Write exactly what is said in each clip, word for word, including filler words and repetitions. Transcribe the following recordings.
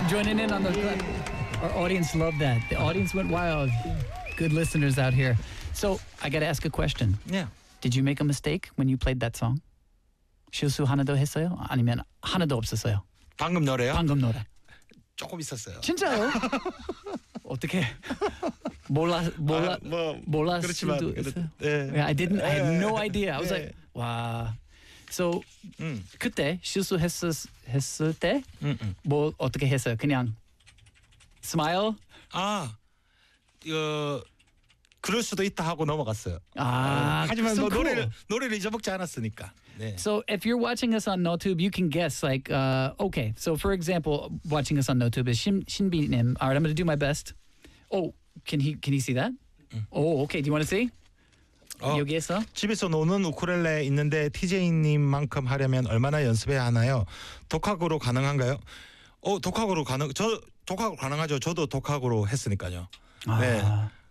joining in on the clap. Our audience loved that. The audience went wild. Good listeners out here. So I got to ask a question. Yeah. Did you make a mistake when you played that song? 실수 하나도 했어요? 아니면 하나도 없었어요? 방금 노래요? 방금 노래. 조금 있었어요. 진짜요? 어떻게? 몰라 몰라 아, 뭐 몰랐 그렇지만 수도 그렇, 있어요? 예. I didn't. I had no idea. I was 예. like, 와. So 음. 그때 실수했을 했을 때 음, 음. 뭐 어떻게 했어요? 그냥 smile? 아, 어, 그럴 수도 있다 하고 넘어갔어요. 아, 하지만 so 뭐 cool. 노래를 노래를 잊어먹지 않았으니까. 네. So if you're watching us on NoTube, you can guess like, uh, okay. So for example, watching us on NoTube is Shin Shinbinim. All right, I'm going to do my best. Oh, can he can he see that? 음. Oh, okay. Do you want to see? 어, 여기에서? 집에서 노는 우쿨렐레 있는데 티제이님만큼 하려면 얼마나 연습해야 하나요? 독학으로 가능한가요? 어, 독학으로 가능. 저 독학으로 가능하죠. 저도 독학으로 했으니까요. 아. 네.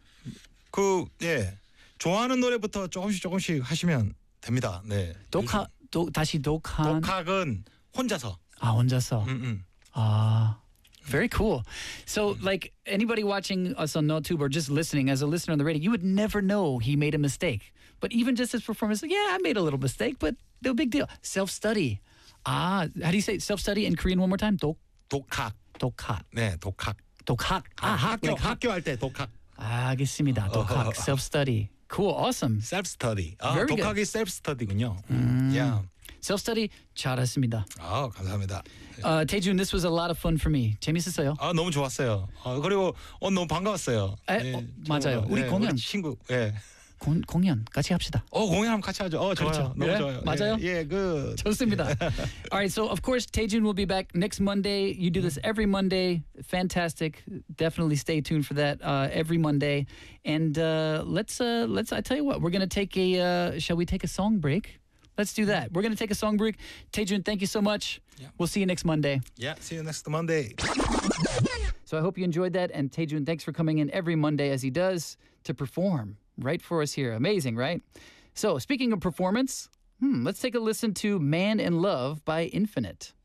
그 예. 좋아하는 노래부터 조금씩 조금씩 하시면 됩니다. 네. 독학, 도, 다시 독한. 독학은 혼자서. 아, 혼자서. 음, 음. Ah, very cool. So, like anybody watching us on NoTube or just listening as a listener on the radio, you would never know he made a mistake. But even just his performance, like, yeah, I made a little mistake, but no big deal. Self-study. Ah, how do you say self-study in Korean one more time? 독, 독학. 독학. 네, 독학. 독학. 아, 아, 학교 like 학- 학교 할 때 독학. 알겠습니다. 독학. Self-study. Cool. Awesome. 셀프 스터디. 아, Very good. 독학이 셀프 스터디군요. 음. 야. Self-study 잘했습니다. 아, 감사합니다. Uh, Taejun, this was a lot of fun for me. 재밌었어요? 아, 너무 좋았어요. 아, 그리고 어, 너무 반가웠어요. 에, 어, 맞아요. 우리 네, 공연. 우리 친구. 예. 공, 공연 같이 합시다. 어, 공연하면 같이 하죠. 어, 좋아요. 그렇죠. 너무 예? 좋아요. 맞아요? 예, 예 그 좋습니다. All right, so of course Taejun will be back next Monday. You do this every Monday. Fantastic. Definitely stay tuned for that uh, every Monday. And uh, let's uh, let's I tell you what, we're gonna take a uh, shall we take a song break? Let's do that. We're gonna take a song break. Taejun, thank you so much. Yeah. We'll see you next Monday. Yeah, see you next Monday. So I hope you enjoyed that. And Taejun, thanks for coming in every Monday as he does to perform right for us here. Amazing, right? So speaking of performance, hmm, let's take a listen to Man in Love by Infinite.